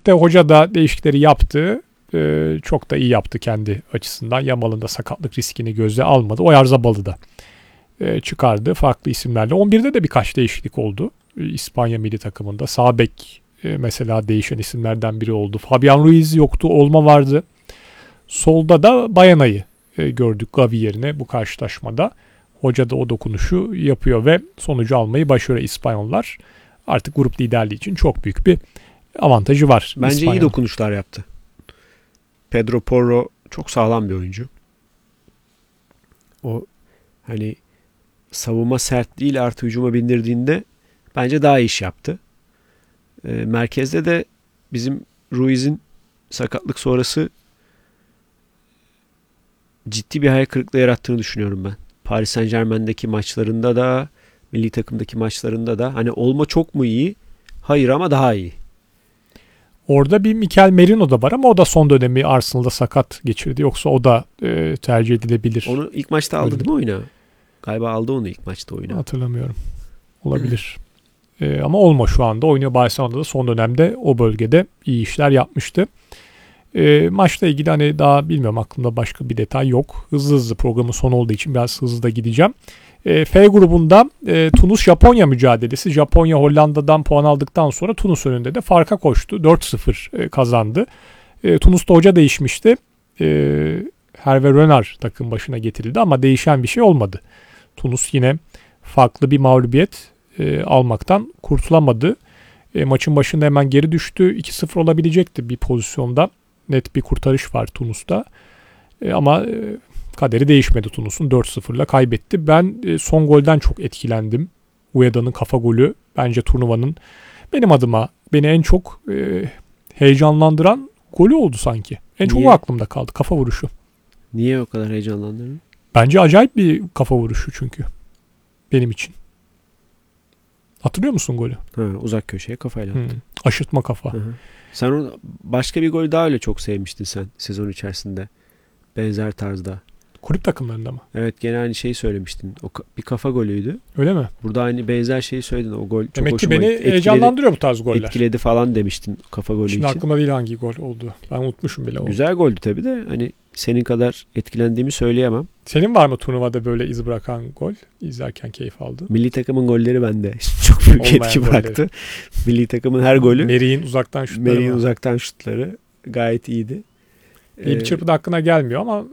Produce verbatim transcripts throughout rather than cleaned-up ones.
Ligde hoca da değişikleri yaptı. Ee, çok da iyi yaptı kendi açısından. Yamal'ın da sakatlık riskini göze almadı. Oyarzabal'ı da e, çıkardı farklı isimlerle. on birde de birkaç değişiklik oldu. E, İspanya milli takımında. Sağ bek e, mesela değişen isimlerden biri oldu. Fabian Ruiz yoktu. Olma vardı. Solda da Bayana'yı e, gördük Gavi yerine bu karşılaşmada. Hoca da o dokunuşu yapıyor ve sonucu almayı başarıyor İspanyollar. Artık grup liderliği için çok büyük bir avantajı var. Bence İspanya'nın. iyi dokunuşlar yaptı. Pedro Porro çok sağlam bir oyuncu. O hani savunma sertliğiyle artı hücuma bindirdiğinde bence daha iyi iş yaptı. E, merkezde de bizim Ruiz'in sakatlık sonrası ciddi bir hayal kırıklığı yarattığını düşünüyorum ben. Paris Saint-Germain'deki maçlarında da milli takımdaki maçlarında da hani olma çok mu iyi? Hayır ama daha iyi. Orada bir Mikel Merino da var ama o da son dönemi Arsenal'da sakat geçirdi. Yoksa o da e, tercih edilebilir. Onu ilk maçta aldı değil mi oyuna? Galiba aldı onu ilk maçta oyuna. Hatırlamıyorum. Olabilir. e, ama Olmo şu anda oynuyor. Barcelona'da da son dönemde o bölgede iyi işler yapmıştı. E, maçla ilgili hani daha bilmiyorum, aklımda başka bir detay yok. Hızlı hızlı programın sonu olduğu için biraz hızlı da gideceğim. E, F grubunda e, Tunus-Japonya mücadelesi. Japonya Hollanda'dan puan aldıktan sonra Tunus önünde de farka koştu. dört sıfır e, kazandı. E, Tunus'ta hoca değişmişti. E, Hervé Renard takım başına getirildi ama değişen bir şey olmadı. Tunus yine farklı bir mağlubiyet e, almaktan kurtulamadı. E, maçın başında hemen geri düştü. iki sıfır olabilecekti bir pozisyonda. Net bir kurtarış var Tunus'ta. E, ama e, kaderi değişmedi Tunus'un. dört sıfırla kaybetti. Ben e, son golden çok etkilendim. Ueda'nın kafa golü bence turnuvanın benim adıma beni en çok e, heyecanlandıran golü oldu sanki. En çok Niye? o aklımda kaldı. Kafa vuruşu. Niye o kadar heyecanlandın? Bence acayip bir kafa vuruşu çünkü. Benim için. Hatırlıyor musun golü? Ha, uzak köşeye kafayla attı. Hmm. Aşırtma kafa. Hı hı. Sen onu başka bir gol daha öyle çok sevmiştin sen sezon içerisinde. Benzer tarzda. Kulüp takımlarında mı? Evet, gene aynı şeyi söylemiştin. O ka- bir kafa golüydü. Öyle mi? Burada aynı benzer şeyi söyledin. O gol çok Demek ki hoşuma beni gitti. Etkiledi, heyecanlandırıyor bu tarz goller. etkiledi falan demiştin kafa golü Şimdi için. aklıma değil hangi gol oldu. Ben unutmuşum bile. Güzel goldü tabii de hani senin kadar etkilendiğimi söyleyemem. Senin var mı turnuvada böyle iz bırakan gol? İzlerken keyif aldın. Milli takımın golleri bende çok büyük Olmayan etki golleri. bıraktı. Milli takımın her golü. Merih'in uzaktan şutları Merih'in var. uzaktan şutları gayet iyiydi. İyi bir Ee, çırpıda aklına gelmiyor ama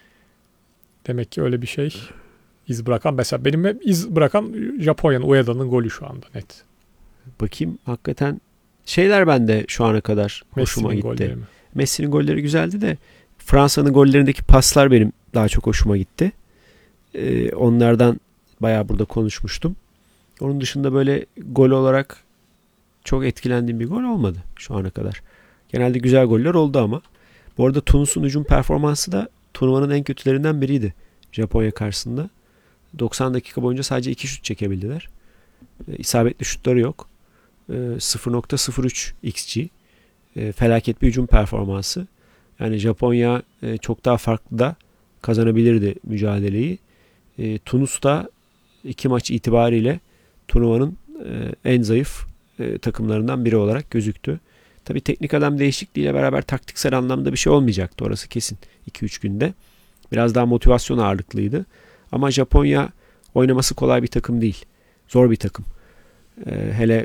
demek ki öyle bir şey iz bırakan. Mesela benim hep iz bırakan Japonya'nın Ueda'nın golü şu anda net. Bakayım hakikaten şeyler bende şu ana kadar hoşuma Messi'nin gitti. golleri mi? Messi'nin golleri güzeldi de Fransa'nın gollerindeki paslar benim daha çok hoşuma gitti. Ee, onlardan bayağı burada konuşmuştum. Onun dışında böyle gol olarak çok etkilendiğim bir gol olmadı şu ana kadar. Genelde güzel goller oldu ama. Bu arada Tunus'un hücum performansı da turnuvanın en kötülerinden biriydi Japonya karşısında. doksan dakika boyunca sadece iki şut çekebildiler. E, isabetli şutları yok. E, sıfır nokta sıfır üç X G. E, felaket bir hücum performansı. Yani Japonya e, çok daha farklı da kazanabilirdi mücadeleyi. E, Tunus da iki maç itibariyle turnuvanın e, en zayıf e, takımlarından biri olarak gözüktü. Tabii teknik adam değişikliğiyle beraber taktiksel anlamda bir şey olmayacaktı. Orası kesin iki üç günde. Biraz daha motivasyon ağırlıklıydı. Ama Japonya oynaması kolay bir takım değil. Zor bir takım. Ee, hele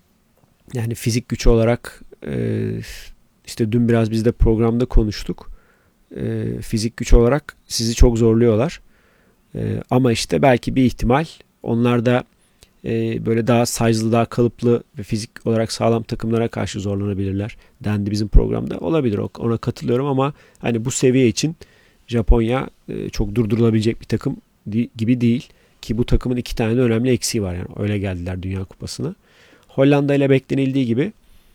yani fizik güç olarak e, işte dün biraz biz de programda konuştuk. E, fizik güç olarak sizi çok zorluyorlar. E, ama işte belki bir ihtimal onlar da e, böyle daha size'lı, daha kalıplı ve fizik olarak sağlam takımlara karşı zorlanabilirler dendi bizim programda. Olabilir, ona katılıyorum ama hani bu seviye için Japonya e, çok durdurulabilecek bir takım di- gibi değil. Ki bu takımın iki tane de önemli eksiği var. Yani öyle geldiler Dünya Kupası'na. Hollanda ile beklenildiği gibi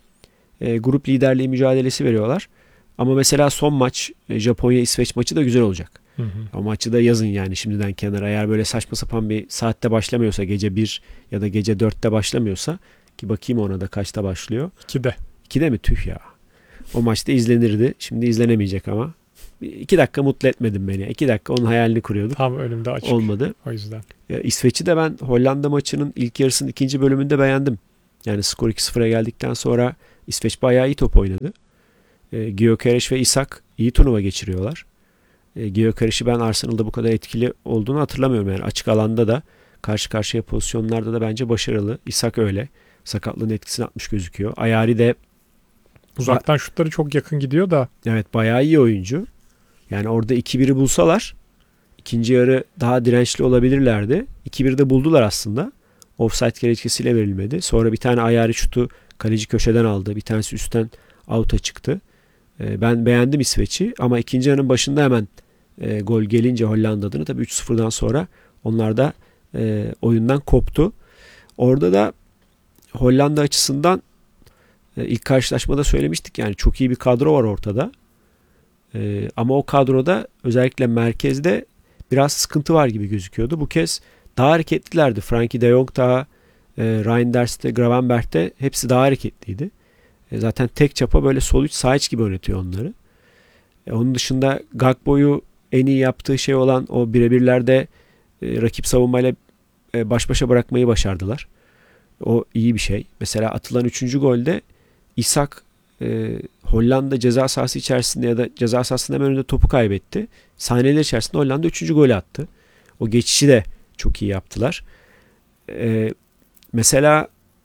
e, grup liderliği mücadelesi veriyorlar. Ama mesela son maç e, Japonya-İsveç maçı da güzel olacak. Hı hı. O maçı da yazın yani şimdiden kenara. Eğer böyle saçma sapan bir saatte başlamıyorsa, gece bir ya da gece dörtte başlamıyorsa, ki bakayım ona da kaçta başlıyor. ikide. ikide mi? Tüh ya. O maçta izlenirdi. Şimdi izlenemeyecek ama. iki dakika mutlu etmedin beni. iki dakika onun hayalini kuruyorduk. Tam önümde açık. Olmadı. O yüzden. Ya, İsveç'i de ben Hollanda maçının ilk yarısının ikinci bölümünde beğendim. Yani skor iki sıfıra geldikten sonra İsveç bayağı iyi top oynadı. E, Gyökeres ve Isak iyi turnuva geçiriyorlar. E, Gyökeres'i ben Arsenal'da bu kadar etkili olduğunu hatırlamıyorum. Yani açık alanda da karşı karşıya pozisyonlarda da bence başarılı. Isak öyle. Sakatlığın etkisini atmış gözüküyor. Ayari de Uzaktan şutları çok yakın gidiyor da. Evet, bayağı iyi oyuncu. Yani orada iki biri bulsalar ikinci yarı daha dirençli olabilirlerdi. iki biri de buldular aslında. Offside gerekçesiyle verilmedi. Sonra bir tane Ayari şutu kaleci köşeden aldı. Bir tanesi üstten out'a çıktı. Ben beğendim İsveç'i ama ikinci yarının başında hemen e, gol gelince Hollanda'nın tabii üç sıfırdan sonra onlar da e, oyundan koptu. Orada da Hollanda açısından e, ilk karşılaşmada söylemiştik, yani çok iyi bir kadro var ortada. E, ama o kadroda özellikle merkezde biraz sıkıntı var gibi gözüküyordu. Bu kez daha hareketlilerdi. Frankie de Jong da, e, Reinders'te, Gravenberch'te hepsi daha hareketliydi. E, zaten tek çapa böyle sol iç sağ iç gibi oynatıyor onları. E, onun dışında Gakpo'yu en iyi yaptığı şey olan o birebirlerde e, rakip savunmayla e, baş başa bırakmayı başardılar. O iyi bir şey. Mesela atılan üçüncü golde Isak e, Hollanda ceza sahası içerisinde ya da ceza sahasının hemen önünde topu kaybetti. Saniyeler içerisinde Hollanda üçüncü golü attı. O geçişi de çok iyi yaptılar. E, mesela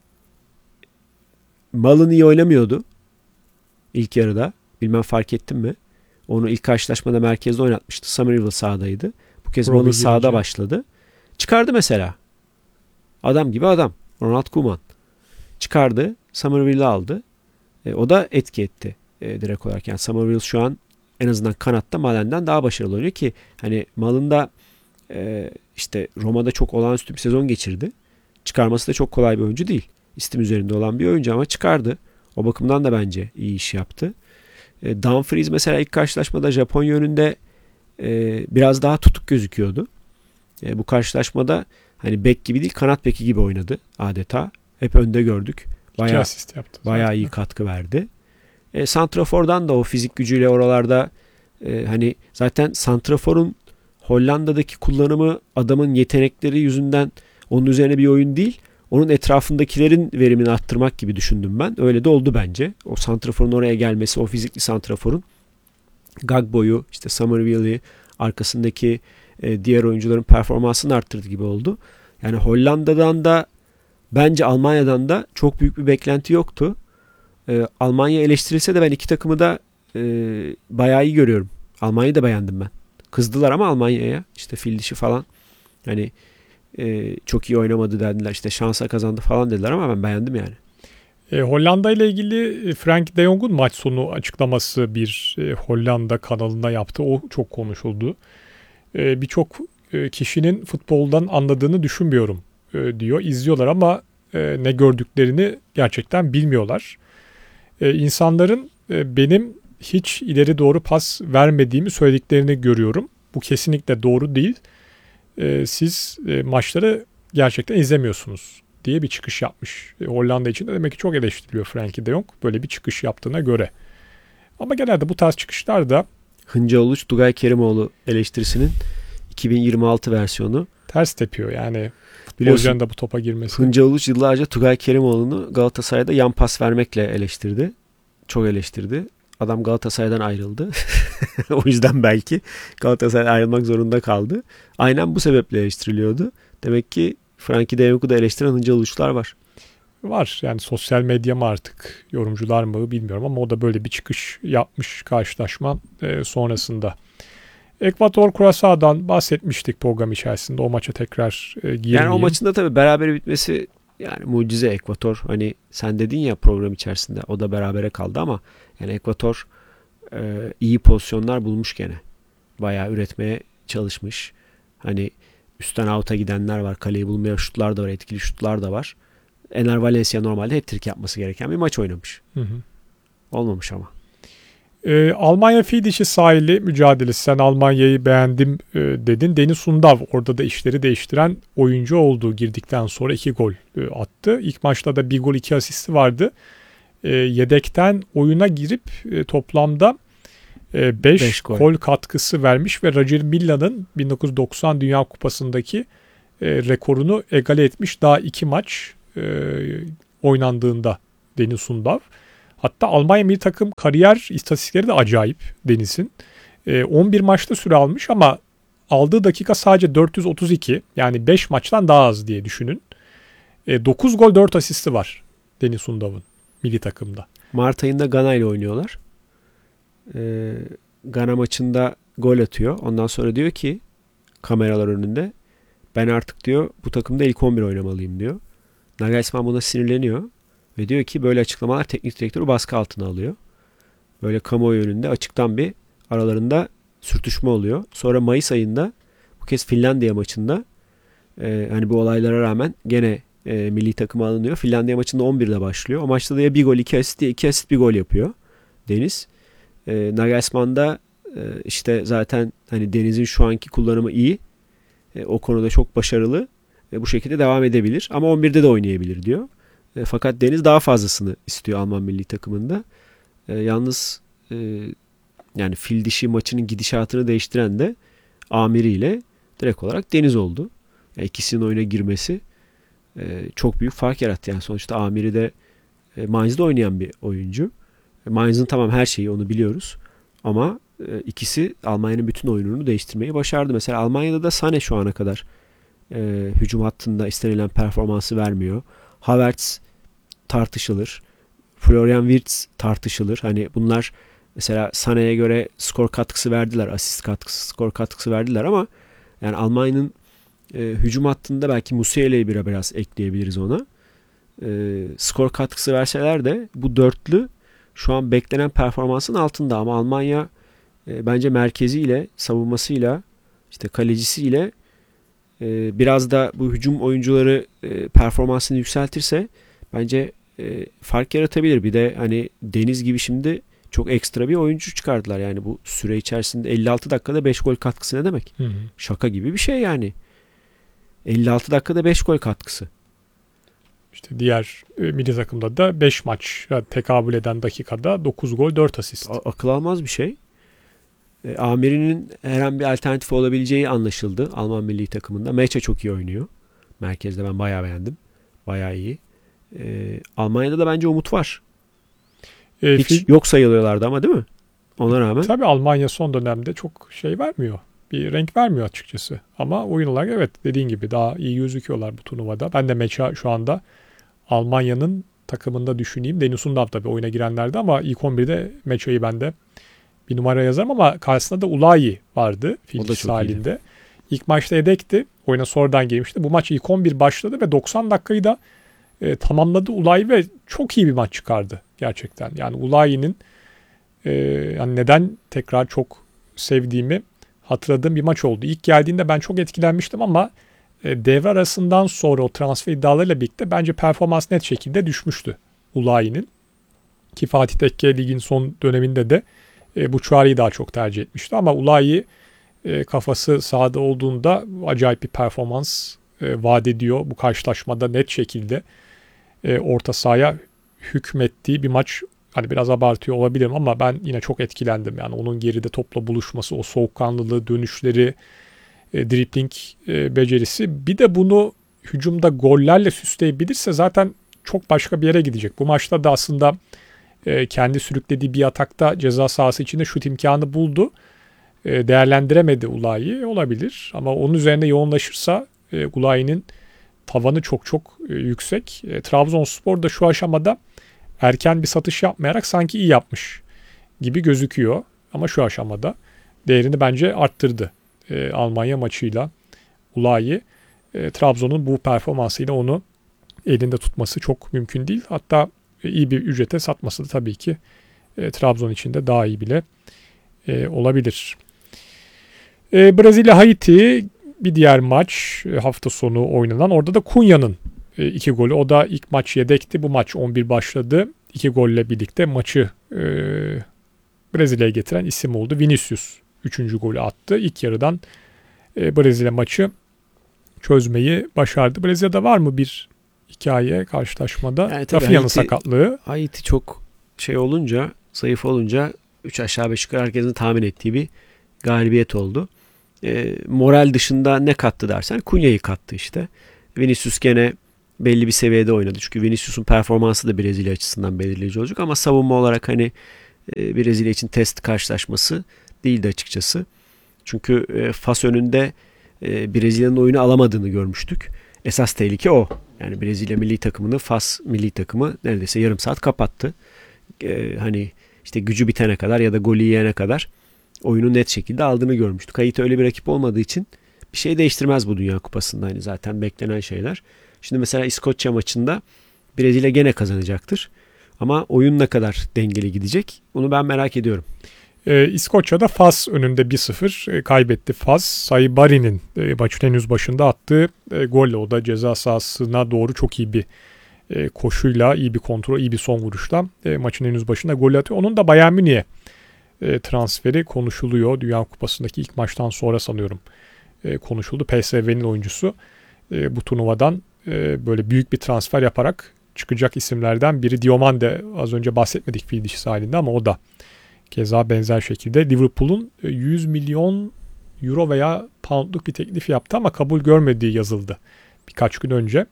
Malın iyi oynamıyordu ilk yarıda. Bilmem fark ettin mi? Onu ilk karşılaşmada merkezde oynatmıştı. Somerville sağdaydı. Bu kez Malın sağda başladı. Çıkardı mesela. Adam gibi adam. Ronald Koeman. Çıkardı. Somerville'i aldı. E, o da etki etti e, direkt olarak. Yani Somerville şu an en azından kanatta Malen'den daha başarılı oynuyor ki hani Malın da e, işte Roma'da çok olağanüstü bir sezon geçirdi. Çıkarması da çok kolay bir oyuncu değil. İstim üzerinde olan bir oyuncu ama çıkardı. O bakımdan da bence iyi iş yaptı. E, Dumfries mesela ilk karşılaşmada Japonya önünde e, biraz daha tutuk gözüküyordu. E, bu karşılaşmada hani bek gibi değil, kanat beki gibi oynadı adeta. Hep önde gördük. Bayağı, asist yaptı. Bayağı iyi katkı verdi. E, Santrafor'dan da o fizik gücüyle oralarda e, hani zaten Santrafor'un Hollanda'daki kullanımı adamın yetenekleri yüzünden onun üzerine bir oyun değil, onun etrafındakilerin verimini arttırmak gibi düşündüm ben. Öyle de oldu bence. O santraforun oraya gelmesi, o fizikli santraforun Gagbo'yu, işte Somerville'i, arkasındaki e, diğer oyuncuların performansını arttırdı gibi oldu. Yani Hollanda'dan da bence Almanya'dan da çok büyük bir beklenti yoktu. E, Almanya eleştirilse de ben iki takımı da e, bayağı iyi görüyorum. Almanya'yı da beğendim ben. Kızdılar ama Almanya'ya, işte fil dişi falan. Hani Ee, çok iyi oynamadı dediler, işte şansa kazandı falan dediler ama ben beğendim yani. E, Hollanda ile ilgili Frank de Jong'un maç sonu açıklaması bir e, Hollanda kanalında yaptı. O çok konuşuldu. E, Birçok e, kişinin futboldan anladığını düşünmüyorum e, diyor. İzliyorlar ama e, ne gördüklerini gerçekten bilmiyorlar. E, insanların e, benim hiç ileri doğru pas vermediğimi söylediklerini görüyorum. Bu kesinlikle doğru değil. E, siz e, maçları gerçekten izlemiyorsunuz diye bir çıkış yapmış. E, Hollanda için de demek ki çok eleştiriliyor Frankie de Jong böyle bir çıkış yaptığına göre. Ama genelde bu tarz çıkışlar da Hınca Uluç, Tugay Kerimoğlu eleştirisinin iki bin yirmi altı versiyonu. Ters tepiyor yani futbolcuların da bu topa girmesi. Hınca Uluç yıllarca Tugay Kerimoğlu'nu Galatasaray'da yan pas vermekle eleştirdi. Çok eleştirdi. Adam Galatasaray'dan ayrıldı. O yüzden belki Galatasaray'dan ayrılmak zorunda kaldı. Aynen bu sebeple eleştiriliyordu. Demek ki Frankie de Jong'u da eleştiren Hınca Uluçlar var. Var yani sosyal medya mı artık, yorumcular mı bilmiyorum ama o da böyle bir çıkış yapmış karşılaşma e, sonrasında. Ekvator Curaçao'dan bahsetmiştik program içerisinde. O maça tekrar e, girmeyeyim. Yani o maçın da tabii beraber bitmesi yani mucize. Ekvator, hani sen dedin ya program içerisinde, o da berabere kaldı ama yani Ekvator e, iyi pozisyonlar bulmuş gene. Bayağı üretmeye çalışmış. Hani üstten out'a gidenler var. Kaleyi bulmaya şutlar da var. Etkili şutlar da var. Ener Valencia normalde hat-trick yapması gereken bir maç oynamış. Hı hı. Olmamış ama. Ee, Almanya fil dişi sahili mücadelesi. Sen Almanya'yı beğendim e, dedin. Deniz Sundav orada da işleri değiştiren oyuncu oldu. Girdikten sonra iki gol e, attı. İlk maçta da bir gol iki asisti vardı. E, yedekten oyuna girip e, toplamda beş gol. gol katkısı vermiş ve Roger Milla'nın bin dokuz yüz doksan Dünya Kupası'ndaki e, rekorunu egale etmiş. Daha iki maç e, oynandığında Deniz Sundav. Hatta Almanya milli takım kariyer istatistikleri de acayip Deniz'in. E, on bir maçta süre almış ama aldığı dakika sadece dört yüz otuz iki. Yani beş maçtan daha az diye düşünün. E, dokuz gol dört asisti var Deniz Sundav'ın milli takımda. Mart ayında Gana ile oynuyorlar. Ee, Gana maçında gol atıyor. Ondan sonra diyor ki kameralar önünde ben artık diyor bu takımda ilk on bir oynamalıyım diyor. Nagelsmann buna sinirleniyor ve diyor ki böyle açıklamalar teknik direktörü baskı altına alıyor. Böyle kamuoyu önünde açıktan bir aralarında sürtüşme oluyor. Sonra Mayıs ayında bu kez Finlandiya maçında e, hani bu olaylara rağmen gene e, milli takıma alınıyor. Finlandiya maçında on birde başlıyor. O maçta da ya bir gol iki asist diye iki asist bir gol yapıyor Deniz. E, Nagelsmann da e, işte zaten hani Deniz'in şu anki kullanımı iyi. E, o konuda çok başarılı. E, bu şekilde devam edebilir. Ama on birde de oynayabilir diyor. E, fakat Deniz daha fazlasını istiyor Alman milli takımında. E, yalnız e, yani fil dişi maçının gidişatını değiştiren de Amiri ile direkt olarak Deniz oldu. Yani ikisinin oyuna girmesi e, çok büyük fark yarattı. Yani sonuçta Amiri de e, Mainz'da oynayan bir oyuncu. E, Mainz'ın tamam her şeyi onu biliyoruz. Ama e, ikisi Almanya'nın bütün oyununu değiştirmeyi başardı. Mesela Almanya'da da Sané şu ana kadar e, hücum hattında istenilen performansı vermiyor. Havertz tartışılır. Florian Wirtz tartışılır. Hani bunlar mesela Sané'ye göre skor katkısı verdiler. Asist katkısı, skor katkısı verdiler ama yani Almanya'nın e, hücum hattında belki Musiala'yı bir biraz ekleyebiliriz ona. E, skor katkısı verseler de bu dörtlü şu an beklenen performansın altında ama Almanya e, bence merkeziyle, savunmasıyla, işte kalecisiyle e, biraz da bu hücum oyuncuları e, performansını yükseltirse bence e, fark yaratabilir. Bir de hani Deniz gibi şimdi çok ekstra bir oyuncu çıkardılar. Yani bu süre içerisinde elli altı dakikada beş gol katkısı ne demek? Hı hı. Şaka gibi bir şey yani. elli altı dakikada beş gol katkısı. İşte diğer e, milli takımda da beş maç yani tekabül eden dakikada dokuz gol dört asist. A- akıl almaz bir şey. E, Amiri'nin her an bir alternatifi olabileceği anlaşıldı Alman milli takımında. Meçe çok iyi oynuyor. Merkezde ben bayağı beğendim. Bayağı iyi. E, Almanya'da da bence umut var. E, Hiç fil- yok sayılıyorlardı ama değil mi? Ona rağmen. Tabii Almanya son dönemde çok şey vermiyor. Bir renk vermiyor açıkçası. Ama oyun olarak evet dediğin gibi daha iyi gözüküyorlar bu turnuvada. Ben de Meça şu anda Almanya'nın takımında düşüneyim. Deniz Sundav tabii oyuna girenlerdi ama ilk on birde Meca'yı ben de bir numara yazarım ama karşısında da Ulayi vardı fil dişisi halinde. Iyiydi. İlk maçta yedekti. Oyuna sonradan girmişti. Bu maç ilk on bir başladı ve doksan dakikayı da e, tamamladı Ulayi ve çok iyi bir maç çıkardı gerçekten. Yani Ulayi'nin e, yani neden tekrar çok sevdiğimi hatırladığım bir maç oldu. İlk geldiğinde ben çok etkilenmiştim ama e, devre arasından sonra o transfer iddialarıyla birlikte bence performans net şekilde düşmüştü Ulayi'nin. Ki Fatih Tekke ligin son döneminde de e, bu çağrıyı daha çok tercih etmişti ama Ulayi e, kafası sahada olduğunda acayip bir performans e, vaat ediyor. Bu karşılaşmada net şekilde e, orta sahaya hükmettiği bir maç. Hani biraz abartıyor olabilirim ama ben yine çok etkilendim. Yani onun geride topla buluşması, o soğukkanlılığı, dönüşleri, e, dribling e, becerisi. Bir de bunu hücumda gollerle süsleyebilirse zaten çok başka bir yere gidecek. Bu maçta da aslında e, kendi sürüklediği bir atakta ceza sahası içinde şut imkanı buldu. E, değerlendiremedi Ulayi. Olabilir ama onun üzerine yoğunlaşırsa e, Ulayi'nin tavanı çok çok e, yüksek. E, Trabzonspor da şu aşamada erken bir satış yapmayarak sanki iyi yapmış gibi gözüküyor. Ama şu aşamada değerini bence arttırdı. E, Almanya maçıyla Ulayi. E, Trabzon'un bu performansıyla onu elinde tutması çok mümkün değil. Hatta e, iyi bir ücrete satması da tabii ki e, Trabzon için de daha iyi bile e, olabilir. E, Brezilya-Haiti bir diğer maç e, hafta sonu oynanan. Orada da Cunha'nın e, iki golü. O da ilk maç yedekti. Bu maç on bir başladı. İki golle birlikte maçı e, Brezilya'ya getiren isim oldu. Vinicius üçüncü golü attı. İlk yarıdan e, Brezilya maçı çözmeyi başardı. Brezilya'da var mı bir hikaye karşılaşmada? Yani Rafinha'nın sakatlığı. Haiti çok şey olunca, zayıf olunca üç aşağı beş yukarı herkesin tahmin ettiği bir galibiyet oldu. E, moral dışında ne kattı dersen Cunha'yı kattı işte. Vinicius gene belli bir seviyede oynadı. Çünkü Vinicius'un performansı da Brezilya açısından belirleyici olacak ama savunma olarak hani e, Brezilya için test karşılaşması değildi açıkçası. Çünkü e, Fas önünde e, Brezilya'nın oyunu alamadığını görmüştük. Esas tehlike o. Yani Brezilya milli takımını Fas milli takımı neredeyse yarım saat kapattı. E, hani işte gücü bitene kadar ya da golü yiyene kadar oyunu net şekilde aldığını görmüştük. Haiti öyle bir rakip olmadığı için bir şey değiştirmez bu Dünya Kupası'nda. Hani zaten beklenen şeyler. Şimdi mesela İskoçya maçında Brezilya gene kazanacaktır. Ama oyun ne kadar dengeli gidecek? Onu ben merak ediyorum. Ee, İskoçya'da Fas önünde bir sıfır e, kaybetti Fas. Saibari'nin e, maçın henüz başında attığı e, golle, o da ceza sahasına doğru çok iyi bir e, koşuyla, iyi bir kontrol, iyi bir son vuruşla e, maçın henüz başında gol atıyor. Onun da Bayern Münih'e e, transferi konuşuluyor. Dünya Kupası'ndaki ilk maçtan sonra sanıyorum e, konuşuldu. P S V'nin oyuncusu e, bu turnuvadan e, böyle büyük bir transfer yaparak çıkacak isimlerden biri. Diomande, az önce bahsetmedik fil dişisi halinde ama o da keza benzer şekilde Liverpool'un yüz milyon euro veya poundluk bir teklif yaptı ama kabul görmediği yazıldı birkaç gün önce.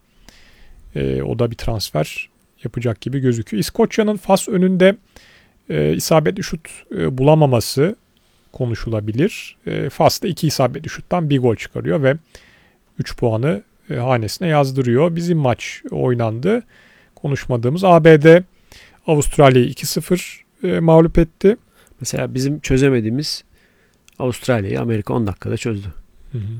E, o da bir transfer yapacak gibi gözüküyor. İskoçya'nın Fas önünde e, isabetli şut e, bulamaması konuşulabilir. E, Fas'ta iki isabetli şuttan bir gol çıkarıyor ve üç puanı e, hanesine yazdırıyor. Bizim maç oynandı. Konuşmadığımız A B D Avustralya'yı iki sıfır e, mağlup etti. Mesela bizim çözemediğimiz Avustralya'yı Amerika on dakikada çözdü. Hı hı.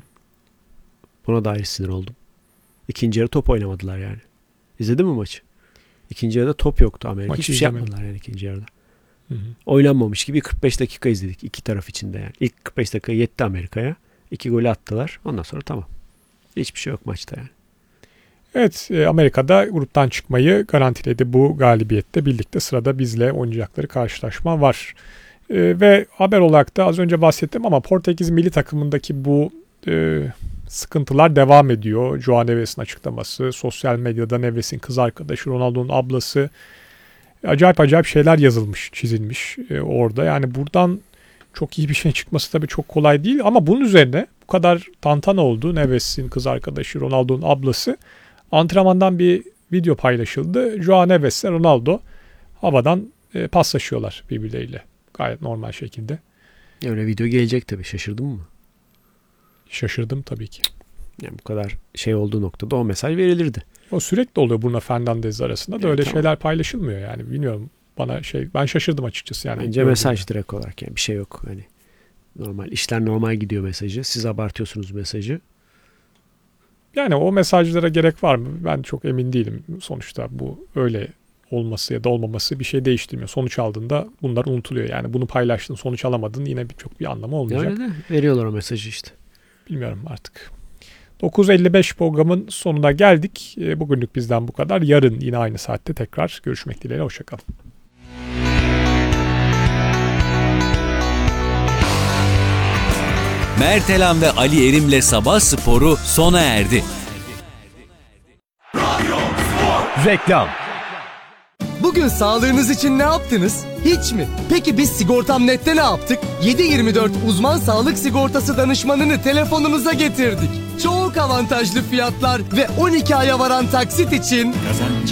Buna dair sinir oldum. İkinci yarı top oynamadılar yani. İzledin mi maçı? İkinci yarıda top yoktu Amerika. Maçı Hiçbir şey izlemedim. yapmadılar yani ikinci yarıda. Hı hı. Oynanmamış gibi kırk beş dakika izledik iki taraf içinde yani. İlk kırk beş dakika yetti Amerika'ya. İki golü attılar. Ondan sonra tamam. Hiçbir şey yok maçta yani. Evet, Amerika'da gruptan çıkmayı garantiledi bu galibiyette. Birlikte sırada bizle oynayacakları karşılaşma var. E, ve haber olarak da az önce bahsettim ama Portekiz milli takımındaki bu e, sıkıntılar devam ediyor. Joao Neves'in açıklaması, sosyal medyada Neves'in kız arkadaşı, Ronaldo'nun ablası, acayip acayip şeyler yazılmış, çizilmiş e, orada. Yani buradan çok iyi bir şey çıkması tabii çok kolay değil ama bunun üzerine bu kadar tantana oldu. Neves'in kız arkadaşı, Ronaldo'nun ablası. Antrenmandan bir video paylaşıldı. Joao Neves ile Ronaldo havadan e, paslaşıyorlar birbirleriyle. Gayet normal şekilde. Öyle video gelecek tabii. Şaşırdın mı? Şaşırdım tabii ki. Yani bu kadar şey olduğu noktada o mesaj verilirdi. O sürekli oluyor Bruno Fernandes arasında da Evet, öyle tamam. şeyler paylaşılmıyor yani. Bilmiyorum, bana şey, ben şaşırdım açıkçası yani. Bence mesaj direkt olarak yani bir şey yok. Hani normal işler normal gidiyor mesajı. Siz abartıyorsunuz mesajı. Yani o mesajlara gerek var mı? Ben çok emin değilim. Sonuçta bu öyle olması ya da olmaması bir şey değiştirmiyor. Sonuç aldığında bunlar unutuluyor. Yani bunu paylaştın, sonuç alamadın, yine bir, çok bir anlamı olmayacak. Öyle de veriyorlar o mesajı işte. Bilmiyorum artık. dokuz elli beş programın sonuna geldik. Bugünlük bizden bu kadar. Yarın yine aynı saatte tekrar görüşmek dileğiyle. Hoşçakalın. Mertelan ve Ali Erim'le Sabah Sporu sona erdi. Reklam. Bugün sağlığınız için ne yaptınız? Hiç mi? Peki biz Sigortam Net'te ne yaptık? yedi yirmi dört uzman sağlık sigortası danışmanını telefonunuza getirdik. Çok avantajlı fiyatlar ve on iki aya varan taksit için